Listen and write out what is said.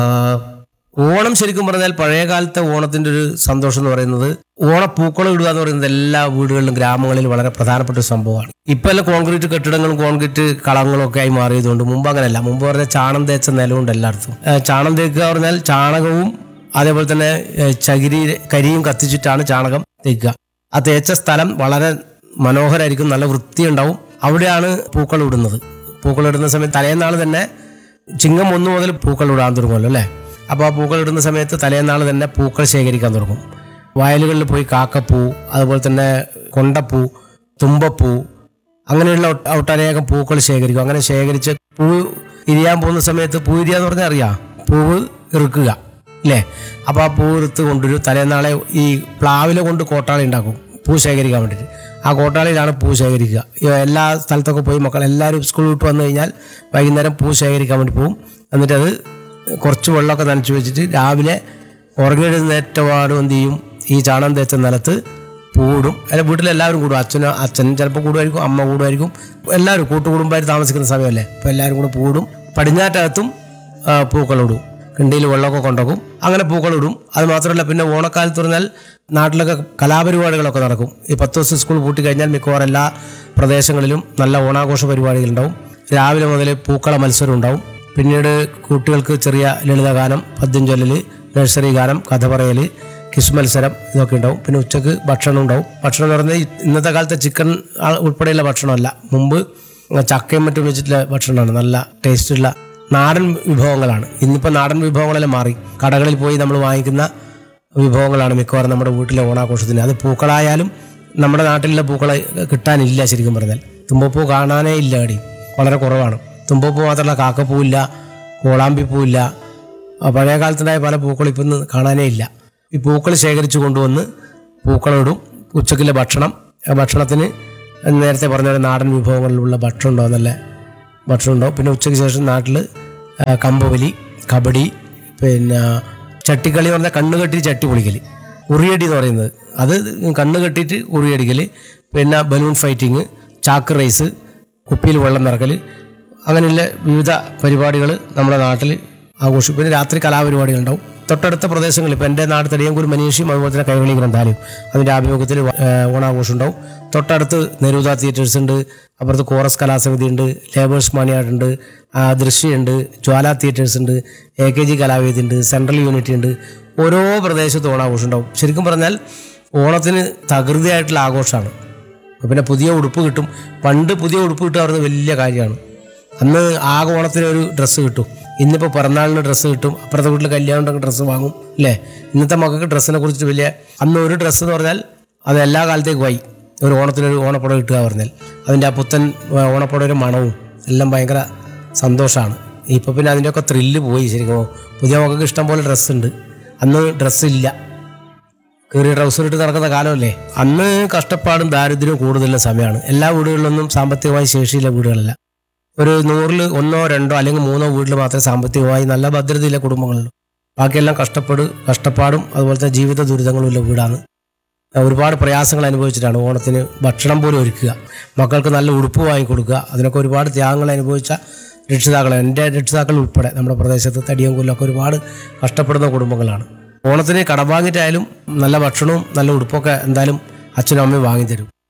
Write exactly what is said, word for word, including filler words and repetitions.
ഓണം ശരിക്കും പറഞ്ഞാൽ പഴയ കാലത്തെ ഓണത്തിൻ്റെ ഒരു സന്തോഷം എന്ന് പറയുന്നത് ഓണപ്പൂക്കളം ഇടുക എന്ന് പറയുന്നത് എല്ലാ വീടുകളിലും ഗ്രാമങ്ങളിൽ വളരെ പ്രധാനപ്പെട്ട ഒരു സംഭവമാണ്. ഇപ്പം എല്ലാം കോൺക്രീറ്റ് കെട്ടിടങ്ങളും കോൺക്രീറ്റ് കളങ്ങളും ഒക്കെ ആയി മാറിയതുകൊണ്ട് മുമ്പ് അങ്ങനെയല്ല. മുമ്പ് പറഞ്ഞാൽ ചാണം തേച്ച നിലമുണ്ട് എല്ലായിടത്തും. ചാണം തേക്കുക പറഞ്ഞാൽ ചാണകവും അതേപോലെ തന്നെ ചകിരി കരിയും കത്തിച്ചിട്ടാണ് ചാണകം തേക്കുക. ആ തേച്ച സ്ഥലം വളരെ മനോഹരമായിരിക്കും, നല്ല വൃത്തിയുണ്ടാവും. അവിടെയാണ് പൂക്കൾ ഇടുന്നത്. പൂക്കൾ ഇടുന്ന സമയത്ത് തലേന്നാൾ തന്നെ ചിങ്ങം ഒന്ന് മുതൽ പൂക്കൾ ഇടാൻ തുടങ്ങുമല്ലോ അല്ലേ. അപ്പോൾ ആ പൂക്കൾ ഇടുന്ന സമയത്ത് തലേന്നാൾ തന്നെ പൂക്കൾ ശേഖരിക്കാൻ തുടങ്ങും. വയലുകളിൽ പോയി കാക്കപ്പൂ, അതുപോലെ തന്നെ കൊണ്ടപ്പൂ, തുമ്പപ്പൂ, അങ്ങനെയുള്ള ഒട്ടനേകം പൂക്കൾ ശേഖരിക്കും. അങ്ങനെ ശേഖരിച്ച് പൂ ഇരിയാൻ പോകുന്ന സമയത്ത് പൂ ഇരിയ എന്ന് പറഞ്ഞാൽ അറിയാം, പൂവ് ഇറുക്കുക അല്ലേ. അപ്പോൾ ആ പൂ ഇറുത്ത് കൊണ്ടുവരും. തലേന്നാളെ ഈ പ്ലാവിലെ കൊണ്ട് കോട്ടാളി ഉണ്ടാക്കും പൂ ശേഖരിക്കാൻ വേണ്ടിയിട്ട്. ആ കോട്ടാളിയിലാണ് പൂ ശേഖരിക്കുക. എല്ലാ സ്ഥലത്തൊക്കെ പോയി മക്കൾ എല്ലാവരും സ്കൂൾ വിട്ട് വന്നു കഴിഞ്ഞാൽ വൈകുന്നേരം പൂ ശേഖരിക്കാൻ വേണ്ടി പോകും. എന്നിട്ടത് കുറച്ച് വെള്ളമൊക്കെ നനച്ച് വെച്ചിട്ട് രാവിലെ ഉറങ്ങിയെഴുന്നേറ്റപാടും എന്ത് ചെയ്യും, ഈ ചാണം തേച്ച നിലത്ത് പൂടും. അല്ല വീട്ടിലെല്ലാവരും കൂടും. അച്ഛനോ അച്ഛൻ ചിലപ്പോൾ കൂടുമായിരിക്കും, അമ്മ കൂടുമായിരിക്കും. എല്ലാവരും കൂട്ടുകുടുംബമായിട്ട് താമസിക്കുന്ന സമയമല്ലേ, അപ്പോൾ എല്ലാവരും കൂടെ പൂടും. പടിഞ്ഞാറ്റകത്തും പൂക്കളിടും. കിണ്ടിയിൽ വെള്ളമൊക്കെ കൊണ്ടുപോകും. അങ്ങനെ പൂക്കളിടും. അത് മാത്രമല്ല, പിന്നെ ഓണക്കാലത്ത് പറഞ്ഞാൽ നാട്ടിലൊക്കെ കലാപരിപാടികളൊക്കെ നടക്കും. ഈ പത്ത് ദിവസം സ്കൂൾ പൂട്ടി കഴിഞ്ഞാൽ മിക്കവാറും എല്ലാ പ്രദേശങ്ങളിലും നല്ല ഓണാഘോഷ പരിപാടികളുണ്ടാവും. രാവിലെ മുതൽ പൂക്കള മത്സരം ഉണ്ടാവും. പിന്നീട് കുട്ടികൾക്ക് ചെറിയ ലളിതഗാനം, പദ്യം ചൊല്ലൽ, നഴ്സറി ഗാനം, കഥ പറയൽ, കിസ് മത്സരം, ഇതൊക്കെ ഉണ്ടാവും. പിന്നെ ഉച്ചക്ക് ഭക്ഷണം ഉണ്ടാവും. ഭക്ഷണം എന്ന് പറഞ്ഞാൽ ഇന്നത്തെ കാലത്തെ ചിക്കൻ ഉൾപ്പെടെയുള്ള ഭക്ഷണമല്ല, മുമ്പ് ചക്കയും മറ്റും വെച്ചിട്ടുള്ള ഭക്ഷണമാണ്. നല്ല ടേസ്റ്റുള്ള നാടൻ വിഭവങ്ങളാണ്. ഇന്നിപ്പോൾ നാടൻ വിഭവങ്ങളെല്ലാം മാറി. കടകളിൽ പോയി നമ്മൾ വാങ്ങിക്കുന്ന വിഭവങ്ങളാണ് മിക്കവാറും നമ്മുടെ വീട്ടിലെ ഓണാഘോഷത്തിന്. അത് പൂക്കളായാലും നമ്മുടെ നാട്ടിലുള്ള പൂക്കളെ കിട്ടാനില്ല. ശരിക്കും പറഞ്ഞാൽ തുമ്പപ്പൂ കാണാനേ ഇല്ല, അടി വളരെ കുറവാണ്. തുമ്പപ്പൂ മാത്രമല്ല, കാക്കപ്പൂവില്ല, കോളാമ്പിപ്പൂവില്ല. പഴയ കാലത്തുണ്ടായ പല പൂക്കളും ഇപ്പം ഇന്ന് കാണാനേ ഇല്ല. ഈ പൂക്കൾ ശേഖരിച്ച് കൊണ്ടുവന്ന് പൂക്കളിടും. ഉച്ചക്കിലെ ഭക്ഷണം, ഭക്ഷണത്തിന് നേരത്തെ പറഞ്ഞ നാടൻ വിഭവങ്ങളിലുള്ള ഭക്ഷണം ഉണ്ടാവും, നല്ല ഭക്ഷണം ഉണ്ടാവും. പിന്നെ ഉച്ചയ്ക്ക് ശേഷം നാട്ടിൽ കമ്പവലി, കബഡി, പിന്നെ ചട്ടിക്കളി എന്ന് പറഞ്ഞാൽ കണ്ണ് കെട്ടി ചട്ടി പൊളിക്കൽ, ഉറിയടി എന്ന് പറയുന്നത്. അത് കണ്ണ് കെട്ടിയിട്ട് ഉറിയടിക്കൽ. പിന്നെ ബലൂൺ ഫൈറ്റിങ്, ചാക്ക് റേസ്, കുപ്പിയിൽ വെള്ളം നിറക്കൽ, അങ്ങനെയുള്ള വിവിധ പരിപാടികൾ നമ്മുടെ നാട്ടിൽ ആഘോഷിക്കും. പിന്നെ രാത്രി കലാപരിപാടികളുണ്ടാവും. തൊട്ടടുത്ത പ്രദേശങ്ങളിൽ ഇപ്പോൾ എൻ്റെ നാട് തടിയങ്കൂർ മനീഷിയും അതുപോലെ തന്നെ കൈരളി ഗ്രന്ഥാലയം, അതിൻ്റെ ആഭിമുഖ്യത്തിൽ ഓണാഘോഷം ഉണ്ടാവും. തൊട്ടടുത്ത് നെരൂദ തിയേറ്റേഴ്സ് ഉണ്ട്, അപ്പുറത്ത് കോറസ് കലാസമിതി ഉണ്ട്, ലേബേഴ്സ് മാനിയാട്ടുണ്ട്, ദൃശ്യമുണ്ട്, ജ്വാല തിയേറ്റേഴ്സ് ഉണ്ട്, എ കെ ജി കലാവേദി ഉണ്ട്, സെൻട്രൽ യൂണിറ്റി ഉണ്ട്. ഓരോ പ്രദേശത്ത് ഓണാഘോഷം ഉണ്ടാവും. ശരിക്കും പറഞ്ഞാൽ ഓണത്തിന് തകൃതിയായിട്ടുള്ള ആഘോഷമാണ്. പിന്നെ പുതിയ ഉടുപ്പ് കിട്ടും. പണ്ട് പുതിയ ഉടുപ്പ് കിട്ടുക പറയുന്നത് വലിയ കാര്യമാണ്. അന്ന് ആകെ ഓണത്തിന് ഒരു ഡ്രസ്സ് കിട്ടും. ഇന്നിപ്പോൾ പിറന്നാളിന് ഡ്രസ്സ് കിട്ടും, അപ്പുറത്തെ വീട്ടിൽ കല്യാണം ഉണ്ടെങ്കിൽ ഡ്രസ്സ് വാങ്ങും അല്ലേ. ഇന്നത്തെ മക്കൾക്ക് ഡ്രസ്സിനെ കുറിച്ചിട്ട് വലിയ, അന്ന് ഒരു ഡ്രസ്സ് എന്ന് പറഞ്ഞാൽ അത് എല്ലാ കാലത്തേക്കും ആയി. ഒരു ഓണത്തിനൊരു ഓണപ്പുടവ കിട്ടുക പറഞ്ഞാൽ അതിൻ്റെ ആ പുത്തൻ ഓണപ്പുടവയുടെ മണവും എല്ലാം ഭയങ്കര സന്തോഷമാണ്. ഇപ്പോൾ പിന്നെ അതിൻ്റെയൊക്കെ ത്രില്ല് പോയി. ശരിക്കും പുതിയ മക്കൾക്ക് ഇഷ്ടം പോലെ ഡ്രസ്സുണ്ട്, അന്ന് ഡ്രസ്സില്ല. കീറിയ ട്രൗസർ ഇട്ട് നടക്കുന്ന കാലമല്ലേ. അന്ന് കഷ്ടപ്പാടും ദാരിദ്ര്യവും കൂടുതലുള്ള സമയമാണ്. എല്ലാ വീടുകളിലൊന്നും സാമ്പത്തികമായി ശേഷിയുള്ള വീടുകളല്ല. ഒരു നൂറിൽ ഒന്നോ രണ്ടോ അല്ലെങ്കിൽ മൂന്നോ വീട്ടിൽ മാത്രമേ സാമ്പത്തികമായി നല്ല ഭദ്രതയുള്ള കുടുംബങ്ങളുള്ളൂ. ബാക്കിയെല്ലാം കഷ്ടപ്പാട് കഷ്ടപ്പാടും അതുപോലത്തെ ജീവിത ദുരിതങ്ങളും ഉള്ള വീടാണ്. ഒരുപാട് പ്രയാസങ്ങൾ അനുഭവിച്ചിട്ടാണ് ഓണത്തിന് ഭക്ഷണം പോലും ഒരുക്കുക, മക്കൾക്ക് നല്ല ഉടുപ്പ് വാങ്ങിക്കൊടുക്കുക. അതിനൊക്കെ ഒരുപാട് ത്യാഗങ്ങൾ അനുഭവിച്ച രക്ഷിതാക്കൾ, എൻ്റെ രക്ഷിതാക്കൾ ഉൾപ്പെടെ നമ്മുടെ പ്രദേശത്ത് തടിയങ്കൂരിലൊക്കെ ഒരുപാട് കഷ്ടപ്പെടുന്ന കുടുംബങ്ങളാണ്. ഓണത്തിന് കടം വാങ്ങിയിട്ടായാലും നല്ല ഭക്ഷണവും നല്ല ഉടുപ്പൊക്കെ എന്തായാലും അച്ഛനും അമ്മയും വാങ്ങിത്തരും.